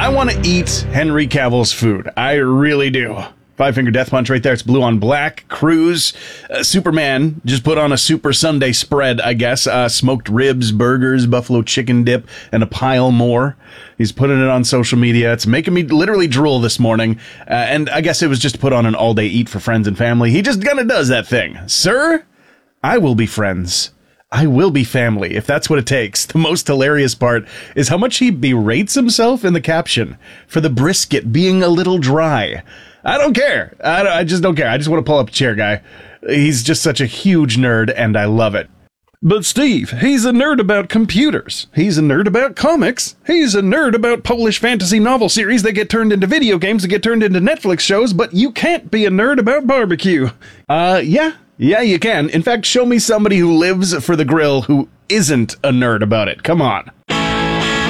I want to eat Henry Cavill's food. I really do. Five Finger Death Punch right there. It's blue on black. Cruise. Superman just put on a Super Sunday spread, I guess. Smoked ribs, burgers, buffalo chicken dip, and a pile more. He's putting it on social media. It's making me literally drool this morning. And I guess it was just put on an all-day eat for friends and family. He just kind of does that thing. Sir, I will be friends. I will be family, if that's what it takes. The most hilarious part is how much he berates himself in the caption for the brisket being a little dry. I don't care. I just don't care. I just want to pull up a chair, guy. He's just such a huge nerd, and I love it. But Steve, he's a nerd about computers. He's a nerd about comics. He's a nerd about Polish fantasy novel series that get turned into video games that get turned into Netflix shows, but you can't be a nerd about barbecue. Yeah, you can. In fact, show me somebody who lives for the grill who isn't a nerd about it. Come on.